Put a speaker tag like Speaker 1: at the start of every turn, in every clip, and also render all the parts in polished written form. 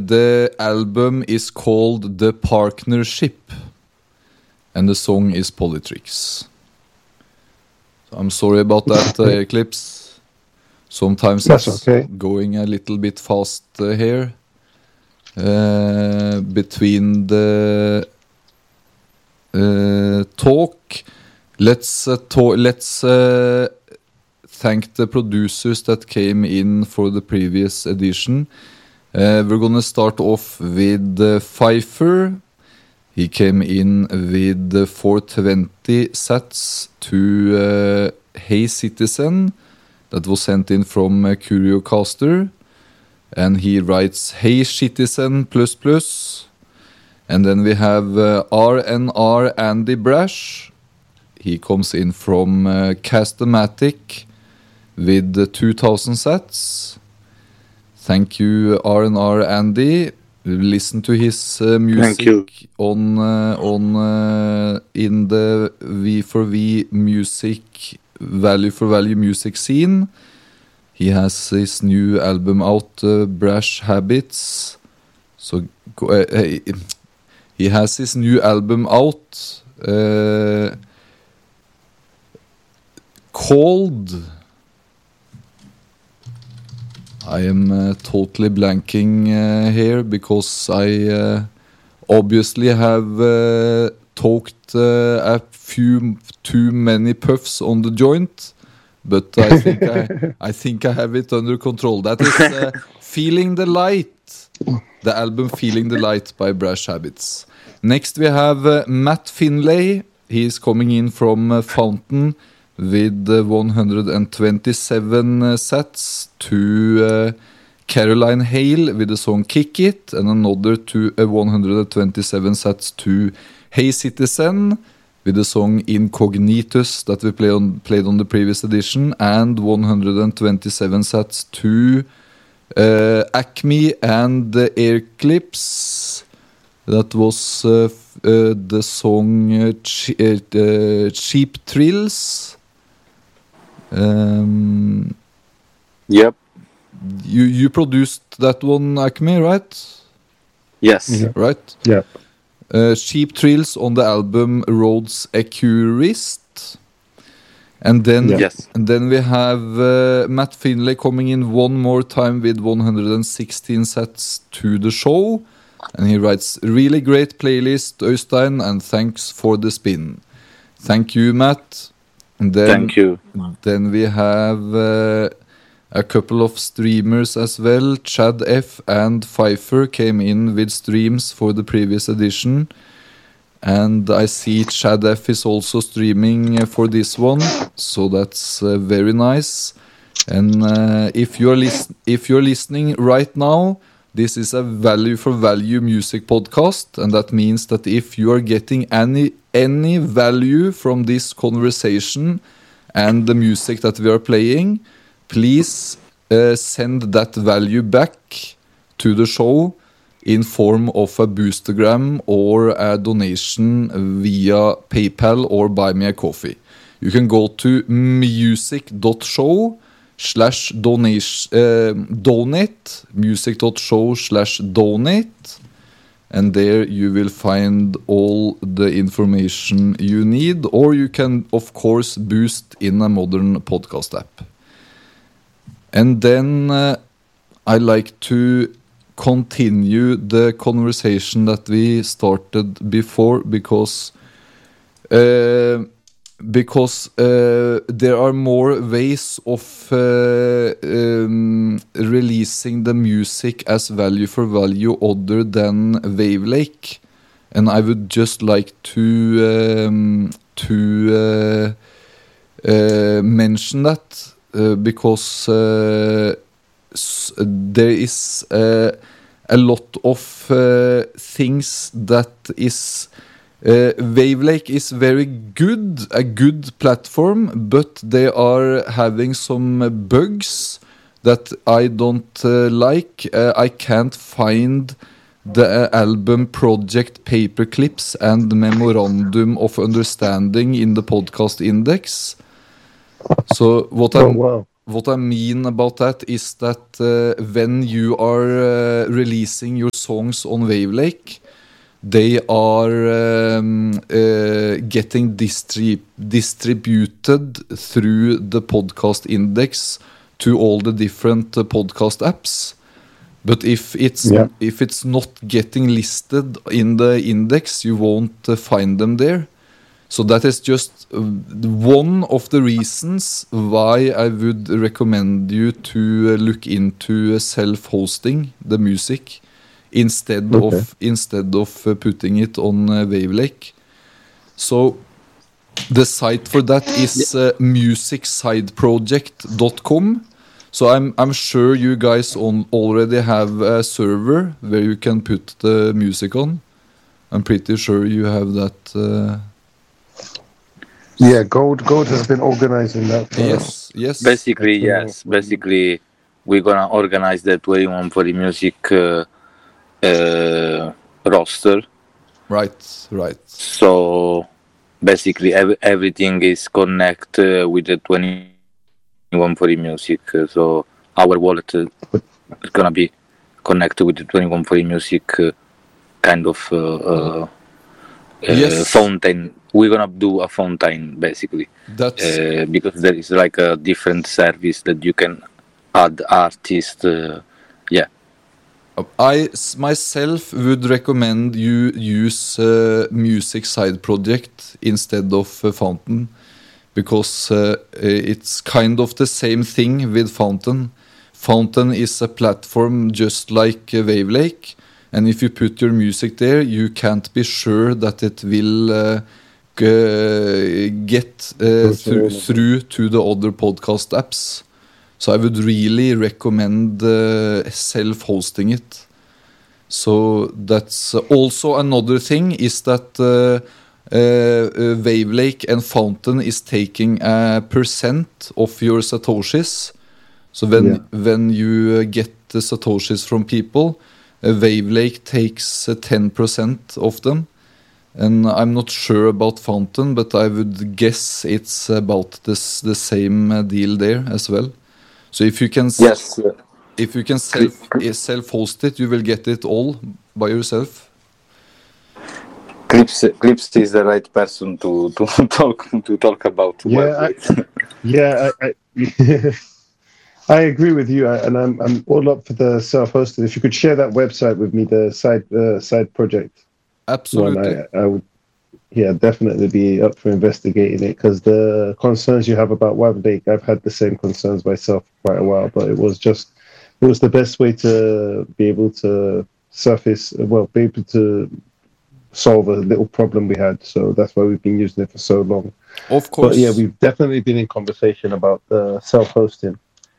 Speaker 1: The album is called The Partnership, and the song is Polytricks. I'm sorry about that, Eclipse. Sometimes
Speaker 2: That's
Speaker 1: it's
Speaker 2: okay.
Speaker 1: going a little bit fast here. Between the talk, let's thank the producers that came in for the previous edition. We're gonna start off with Pfeiffer. He came in with 420 sats to Hey Citizen that was sent in from CurioCaster, and he writes Hey Citizen ++. And then we have RNR Andy Brash. He comes in from Castomatic with 2000 sats. Thank you, R&R Andy. Listen to his music on in the V4V music value for value music scene. He has his new album out, Brash Habits. So he has his new album out called. I am totally blanking here because I obviously have talked a few too many puffs on the joint, but I think I have it under control. That is Feeling the Light, the album Feeling the Light by Brash Habits. Next we have Matt Finlay. He is coming in from Fountain with 127 sats to Caroline Hale with the song Kick It, and another to 127 sats to Hey Citizen with the song Incognitus that we played on the previous edition, and 127 sats to Acme and the Airclips. That was the song Cheap Thrills.
Speaker 3: Yep.
Speaker 1: You produced that one, Acme, right?
Speaker 3: Yes.
Speaker 2: Yeah.
Speaker 1: Right?
Speaker 2: Yeah.
Speaker 1: Cheap Thrills on the album Rhodes Accurist. And then,
Speaker 3: Yes.
Speaker 1: and then we have Matt Finlay coming in one more time with 116 sats to the show. And he writes, really great playlist, Øystein, and thanks for the spin. Thank you, Matt. And then,
Speaker 3: Thank you.
Speaker 1: Then we have a couple of streamers as well. Chad F and Pfeiffer came in with streams for the previous edition. And I see Chad F is also streaming for this one. So that's very nice. And if you're listening right now, this is a value for value music podcast, and that means that if you are getting any value from this conversation and the music that we are playing, please send that value back to the show in form of a boostergram or a donation via PayPal or buy me a coffee. You can go to music.show/donate, music.show/donate, and there you will find all the information you need, or you can of course boost in a modern podcast app. And then I like to continue the conversation that we started before, because there are more ways of releasing the music as value for value other than Wavelake, and I would just like to mention that because there is a lot of things that is Wavelake is very good, a good platform, but they are having some bugs that I don't like. I can't find the album project paperclips and memorandum of understanding in the podcast index. So what I mean about that is that when you are releasing your songs on Wavelake, they are getting distributed through the podcast index to all the different podcast apps. But if it's not getting listed in the index, you won't find them there. So that is just one of the reasons why I would recommend you to look into self-hosting the music instead of putting it on Wavelake. So the site for that is musicsideproject.com. So I'm sure you guys already have a server where you can put the music on. I'm pretty sure you have that.
Speaker 2: Yeah, Gold has been organizing that.
Speaker 1: Yes.
Speaker 3: Basically, yes. Basically, we're gonna organize the 21 for the music roster.
Speaker 1: Right.
Speaker 3: So basically, everything is connected with the 21 for the music. So our wallet is gonna be connected with the 21 for the music kind of fountain. We're gonna do a fountain basically.
Speaker 1: That's
Speaker 3: because there is like a different service that you can add artists.
Speaker 1: I myself would recommend you use Music Side Project instead of Fountain, because it's kind of the same thing with Fountain. Fountain is a platform just like Wavelake, and if you put your music there, you can't be sure that it will get through to the other podcast apps. So I would really recommend self-hosting it. So that's also another thing is that Wavelake and Fountain is taking a % of your Satoshis. So when you get the Satoshis from people, Wavelake takes 10% of them. And I'm not sure about Fountain, but I would guess it's about the same deal there as well. So if you can self-host it, you will get it all by yourself.
Speaker 3: Clips is the right person to talk about.
Speaker 2: I agree with you, and I'm all up for the self-hosted. If you could share that website with me, the side project.
Speaker 1: Absolutely.
Speaker 2: I would, definitely be up for investigating it, because the concerns you have about Wavelake, I've had the same concerns myself for quite a while, but it was the best way to be able to be able to solve a little problem we had. So that's why we've been using it for so long.
Speaker 1: Of course.
Speaker 2: But we've definitely been in conversation about the self-hosting.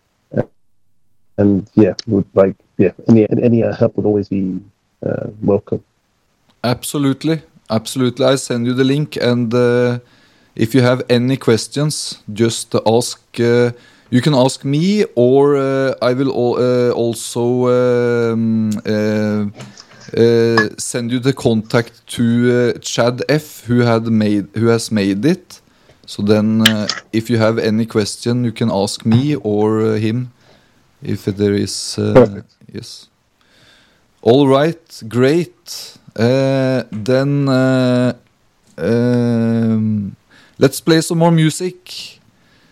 Speaker 2: And any help would always be welcome.
Speaker 1: Absolutely. I send you the link, and if you have any questions, just ask. You can ask me, or I will also send you the contact to Chad F, who has made it. So then, if you have any question, you can ask me or him, if there is.
Speaker 2: Perfect.
Speaker 1: Yes. All right. Great. Then let's play some more music.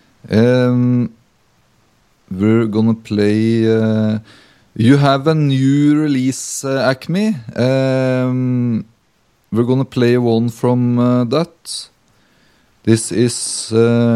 Speaker 1: We're gonna play. You have a new release, Acme. We're gonna play one from that. This is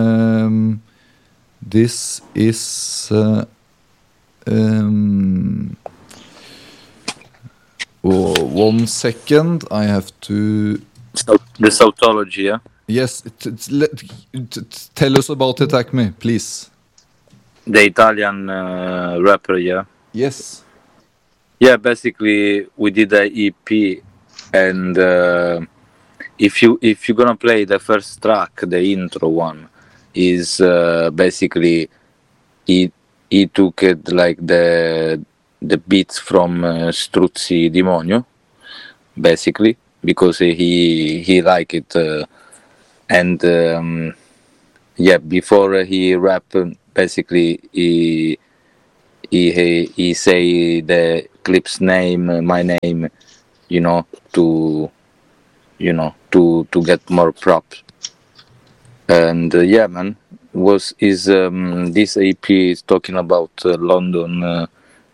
Speaker 1: 1 second. I have to.
Speaker 3: The Sautology, yeah?
Speaker 1: Yes. Tell us about it, Acme, please.
Speaker 3: The Italian rapper, yeah?
Speaker 1: Yes.
Speaker 3: Yeah, basically we did a EP, and if you're gonna play the first track, the intro one, is basically he took it like the beats from Struzzi Demonio, basically, because he liked it, and before he rap, basically he he say the clip's name, my name, to get more props. And yeah, man, this EP is talking about London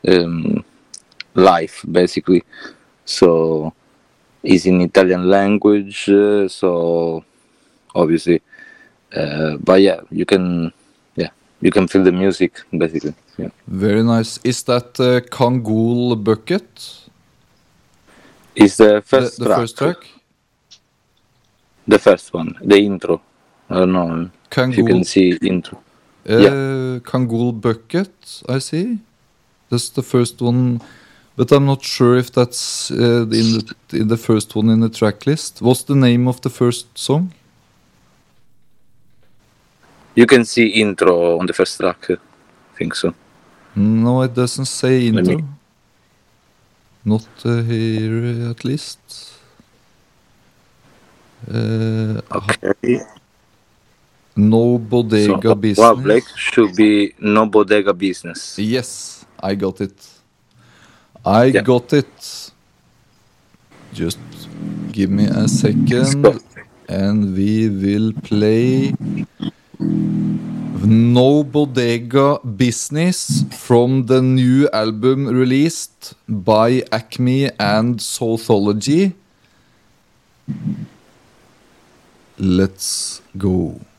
Speaker 3: life, basically. So it's in Italian language, so obviously, but yeah, you can feel the music, basically. Yeah.
Speaker 1: Very nice. Is that Kangol Bucket?
Speaker 3: It's the first
Speaker 1: the
Speaker 3: track.
Speaker 1: first track?
Speaker 3: The first one, the intro. I don't know if you can see intro.
Speaker 1: Kangol Bucket, I see. That's the first one, but I'm not sure if that's in the first one in the track list. What's the name of the first song?
Speaker 3: You can see intro on the first track. I think so.
Speaker 1: No, it doesn't say intro. Not here, at least.
Speaker 3: Okay.
Speaker 1: No Bodega Business.
Speaker 3: Wow, Blake should be No Bodega Business.
Speaker 1: Yes, I got it. Got it. Just give me a second, and we will play No Bodega Business from the new album released by Acme and Southology. Let's go.